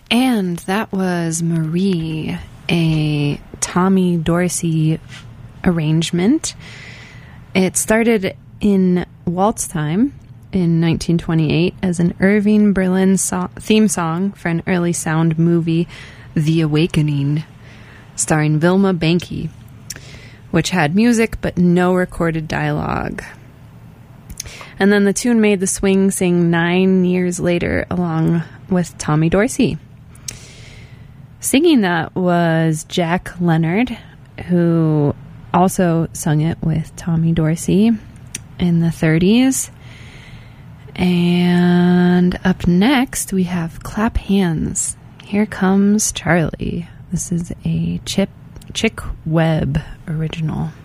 And that was Marie, a Tommy Dorsey arrangement. It started in Waltz Time in 1928 as an Irving Berlin theme song for an early sound movie, The Awakening, starring Vilma Banky, which had music but no recorded dialogue. And then the tune made the swing sing 9 years later along with Tommy Dorsey. Singing that was Jack Leonard, who also sung it with Tommy Dorsey in the 30s. And up next, we have Clap Hands. Here Comes Charlie. This is a Chick Webb original.